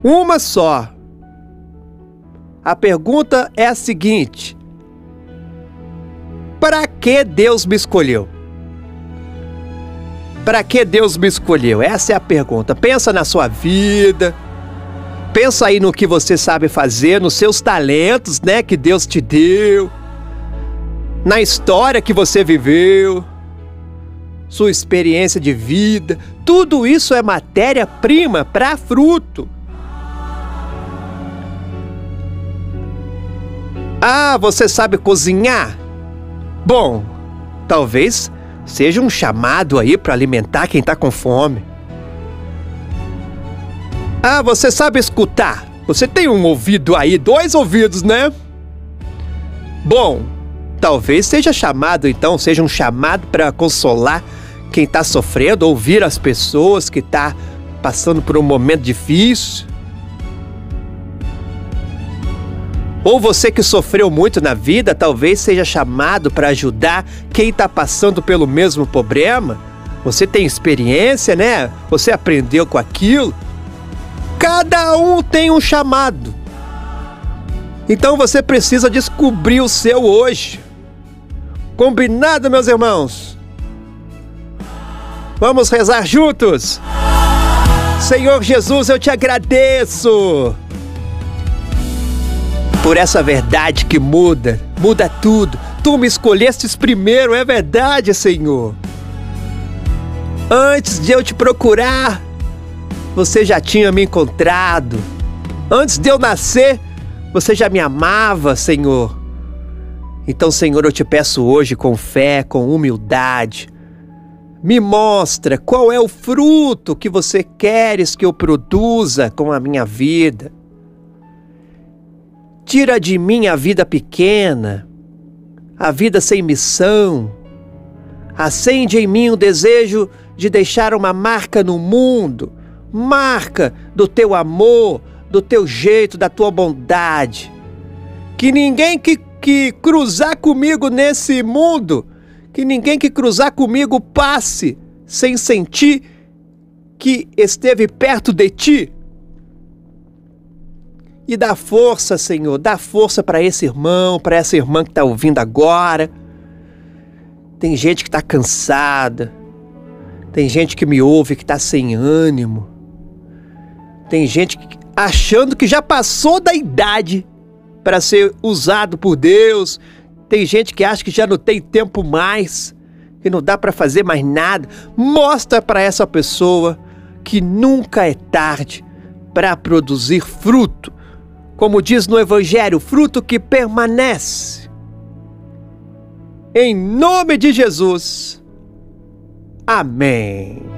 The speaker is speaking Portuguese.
Uma só. A pergunta é a seguinte: para que Deus me escolheu? Para que Deus me escolheu? Essa é a pergunta. Pensa na sua vida. Pensa aí no que você sabe fazer, nos seus talentos, né, que Deus te deu. Na história que você viveu. Sua experiência de vida. Tudo isso é matéria-prima para fruto. Ah, você sabe cozinhar? Bom, talvez seja um chamado aí para alimentar quem está com fome. Ah, você sabe escutar? Você tem um ouvido aí, 2 ouvidos, né? Bom, talvez seja chamado então, seja um chamado para consolar quem está sofrendo, ouvir as pessoas que estão passando por um momento difícil. Ou você que sofreu muito na vida, talvez seja chamado para ajudar quem está passando pelo mesmo problema. Você tem experiência, né? Você aprendeu com aquilo. Cada um tem um chamado. Então você precisa descobrir o seu hoje. Combinado, meus irmãos? Vamos rezar juntos? Senhor Jesus, eu te agradeço por essa verdade que muda tudo. Tu me escolhestes primeiro, é verdade, Senhor. Antes de eu te procurar, você já tinha me encontrado. Antes de eu nascer, você já me amava, Senhor. Então, Senhor, eu te peço hoje com fé, com humildade, me mostra qual é o fruto que você queres que eu produza com a minha vida. Tira de mim a vida pequena, a vida sem missão. Acende em mim o desejo de deixar uma marca no mundo, marca do teu amor, do teu jeito, da tua bondade. Que ninguém que cruzar comigo nesse mundo, que ninguém que cruzar comigo passe sem sentir que esteve perto de ti. E dá força, Senhor, dá força para esse irmão, para essa irmã que está ouvindo agora. Tem gente que está cansada, tem gente que me ouve que está sem ânimo, tem gente achando que já passou da idade para ser usado por Deus, tem gente que acha que já não tem tempo mais, que não dá para fazer mais nada. Mostra para essa pessoa que nunca é tarde para produzir fruto. Como diz no Evangelho, fruto que permanece. Em nome de Jesus. Amém.